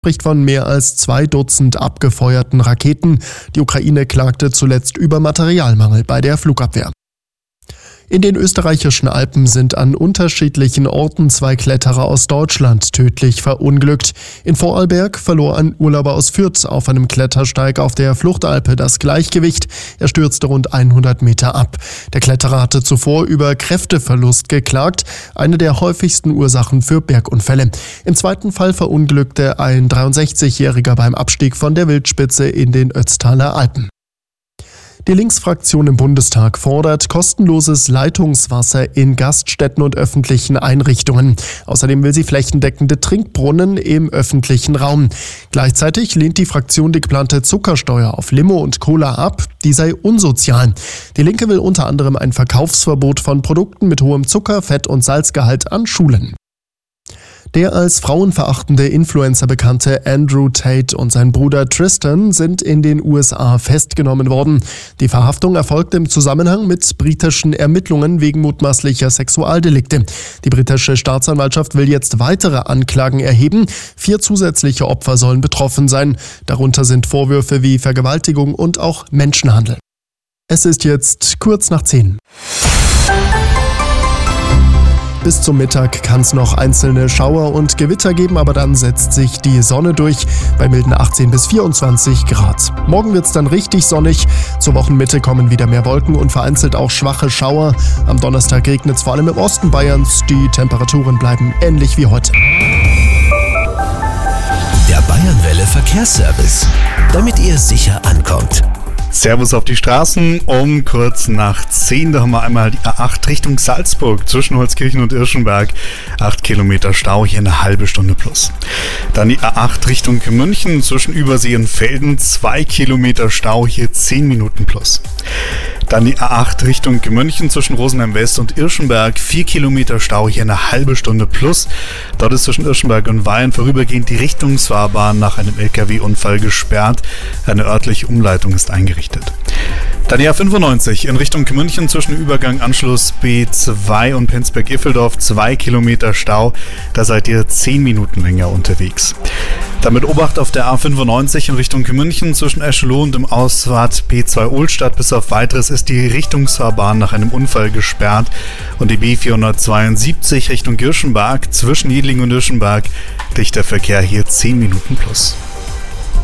spricht von mehr als 2 Dutzend abgefeuerten Raketen. Die Ukraine klagte zuletzt über Materialmangel bei der Flugabwehr. In den österreichischen Alpen sind an unterschiedlichen Orten 2 Kletterer aus Deutschland tödlich verunglückt. In Vorarlberg verlor ein Urlauber aus Fürth auf einem Klettersteig auf der Fluchtalpe das Gleichgewicht. Er stürzte rund 100 Meter ab. Der Kletterer hatte zuvor über Kräfteverlust geklagt, eine der häufigsten Ursachen für Bergunfälle. Im zweiten Fall verunglückte ein 63-Jähriger beim Abstieg von der Wildspitze in den Ötztaler Alpen. Die Linksfraktion im Bundestag fordert kostenloses Leitungswasser in Gaststätten und öffentlichen Einrichtungen. Außerdem will sie flächendeckende Trinkbrunnen im öffentlichen Raum. Gleichzeitig lehnt die Fraktion die geplante Zuckersteuer auf Limo und Cola ab. Die sei unsozial. Die Linke will unter anderem ein Verkaufsverbot von Produkten mit hohem Zucker-, Fett- und Salzgehalt an Schulen. Der als frauenverachtende Influencer bekannte Andrew Tate und sein Bruder Tristan sind in den USA festgenommen worden. Die Verhaftung erfolgte im Zusammenhang mit britischen Ermittlungen wegen mutmaßlicher Sexualdelikte. Die britische Staatsanwaltschaft will jetzt weitere Anklagen erheben. 4 zusätzliche Opfer sollen betroffen sein. Darunter sind Vorwürfe wie Vergewaltigung und auch Menschenhandel. Es ist jetzt kurz nach 10. Bis zum Mittag kann es noch einzelne Schauer und Gewitter geben, aber dann setzt sich die Sonne durch bei milden 18 bis 24 Grad. Morgen wird es dann richtig sonnig. Zur Wochenmitte kommen wieder mehr Wolken und vereinzelt auch schwache Schauer. Am Donnerstag regnet es vor allem im Osten Bayerns. Die Temperaturen bleiben ähnlich wie heute. Der Bayernwelle Verkehrsservice, damit ihr sicher ankommt. Servus auf die Straßen, um kurz nach 10, da haben wir einmal die A8 Richtung Salzburg, zwischen Holzkirchen und Irschenberg, 8 Kilometer Stau, hier eine halbe Stunde plus. Dann die A8 Richtung München, zwischen Übersee und Velden, 2 Kilometer Stau, hier 10 Minuten plus. Dann die A8 Richtung München, zwischen Rosenheim West und Irschenberg, 4 Kilometer Stau, hier eine halbe Stunde plus. Dort ist zwischen Irschenberg und Weien vorübergehend die Richtungsfahrbahn nach einem LKW-Unfall gesperrt. Eine örtliche Umleitung ist eingerichtet. Dann die A95 in Richtung München zwischen Übergang Anschluss B2 und Penzberg-Iffeldorf, 2 Kilometer Stau, da seid ihr 10 Minuten länger unterwegs. Damit Obacht auf der A95 in Richtung München zwischen Escheloh und dem Ausfahrt B2 Ohlstadt. Bis auf Weiteres ist die Richtungsfahrbahn nach einem Unfall gesperrt und die B472 Richtung Girschenberg zwischen Jedling und Irschenberg, dichter Verkehr, hier 10 Minuten plus.